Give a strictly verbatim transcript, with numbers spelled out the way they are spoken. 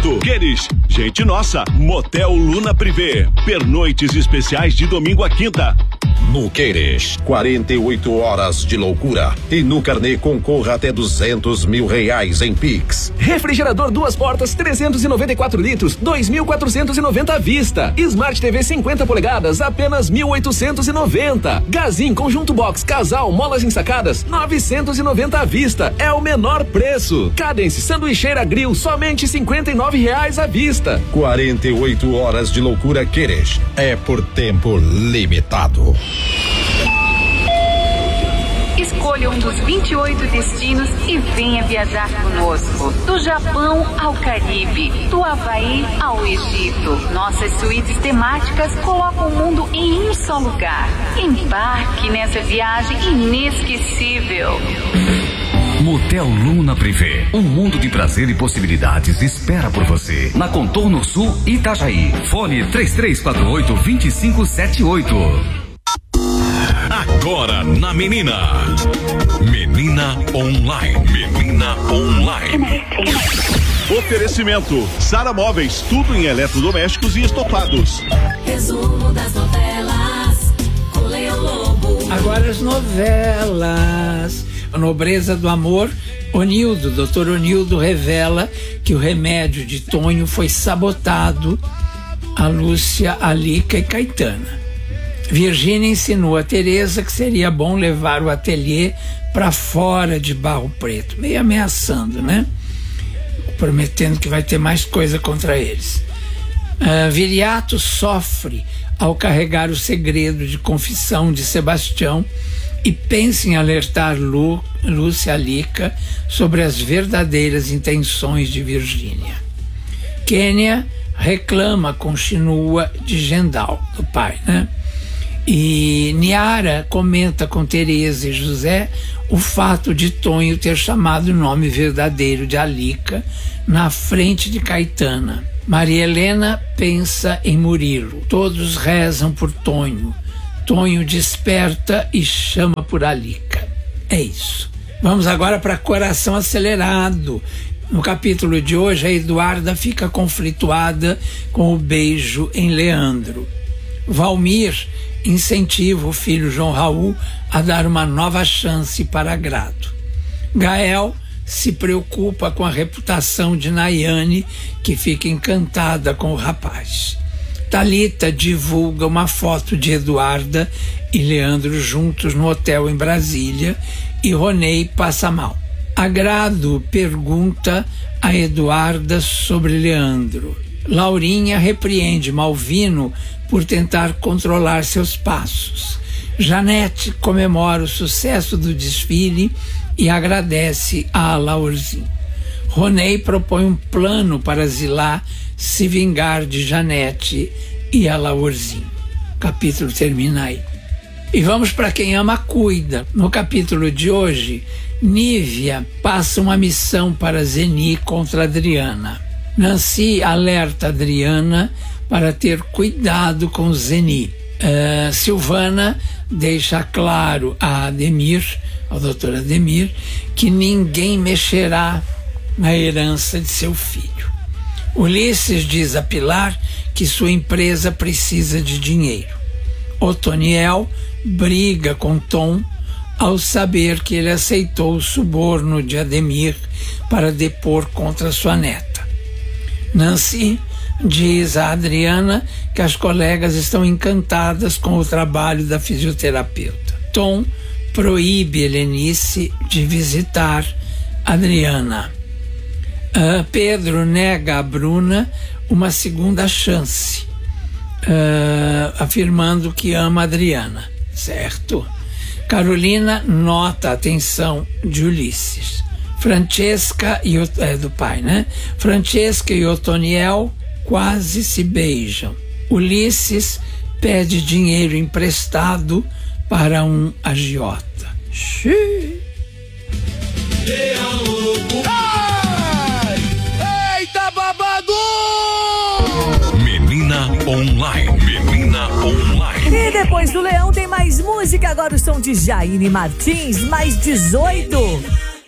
Oferecimento Queres, gente nossa, Motel Luna Privé, pernoites especiais de domingo a quinta. No Queres, quarenta e oito horas de loucura. E no carnê concorra até duzentos mil reais em Pix. Refrigerador duas portas, trezentos e noventa e quatro litros, dois mil quatrocentos e noventa à vista. Smart T V cinquenta polegadas, apenas mil oitocentos e noventa. Gazin Conjunto Box Casal Molas ensacadas, novecentos e noventa à vista. É o menor preço. Cadence Sanduicheira Grill, somente cinquenta e nove reais à vista. quarenta e oito horas de loucura Queres. É por tempo limitado. Escolha um dos vinte e oito destinos e venha viajar conosco. Do Japão ao Caribe, do Havaí ao Egito. Nossas suítes temáticas colocam o mundo em um só lugar. Embarque nessa viagem inesquecível. Motel Luna Privé, um mundo de prazer e possibilidades espera por você. Na Contorno Sul, Itajaí. Fone três três quatro oito, dois cinco sete oito. Agora na Menina. Menina Online. Menina Online. Oferecimento Sara Móveis, tudo em eletrodomésticos e estofados. Resumo das novelas com Leão Lobo. Agora as novelas. A Nobreza do Amor. Onildo, doutor Onildo revela que o remédio de Tonho foi sabotado a Lúcia, a Lica e Caetana. Virgínia ensinou a Tereza que seria bom levar o ateliê para fora de Barro Preto, meio ameaçando, né? Prometendo que vai ter mais coisa contra eles. Uh, Viriato sofre ao carregar o segredo de confissão de Sebastião e pensa em alertar Lu, Lúcia Lica sobre as verdadeiras intenções de Virgínia. Quênia reclama com Chinua de Gendal, do pai, né? E Niara comenta com Tereza e José o fato de Tonho ter chamado o nome verdadeiro de Alica na frente de Caetana. Maria Helena pensa em Murilo. Todos rezam por Tonho. Tonho desperta e chama por Alica. É isso. Vamos agora para Coração Acelerado. No capítulo de hoje, a Eduarda fica conflituada com o beijo em Leandro. Valmir incentiva o filho João Raul a dar uma nova chance para Agrado. Gael se preocupa com a reputação de Nayane, que fica encantada com o rapaz. Thalita divulga uma foto de Eduarda e Leandro juntos no hotel em Brasília e Ronei passa mal. Agrado pergunta a Eduarda sobre Leandro. Laurinha repreende Malvino por tentar controlar seus passos. Janete comemora o sucesso do desfile e agradece a Laurzinho. Ronei propõe um plano para Zilá se vingar de Janete e a Laurzinho. O capítulo termina aí. E vamos para Quem Ama Cuida. No capítulo de hoje, Nívia passa uma missão para Zeni contra Adriana. Nancy alerta Adriana para ter cuidado com Zeni. Uh, Silvana deixa claro a Ademir, ao doutor Ademir, que ninguém mexerá na herança de seu filho. Ulisses diz a Pilar que sua empresa precisa de dinheiro. Otoniel briga com Tom ao saber que ele aceitou o suborno de Ademir para depor contra sua neta. Nancy diz a Adriana que as colegas estão encantadas com o trabalho da fisioterapeuta. Tom proíbe Helenice de visitar Adriana. Uh, Pedro nega a Bruna uma segunda chance, uh, afirmando que ama Adriana, certo? Carolina nota a atenção de Ulisses. Francesca e o, é, do pai, né? Francesca e Otoniel quase se beijam. Ulisses pede dinheiro emprestado para um agiota. Xiii. Ai! Eita babado! Menina Online. Menina Online. E depois do Leão tem mais música. Agora o som de Jaine Martins, mais dezoito.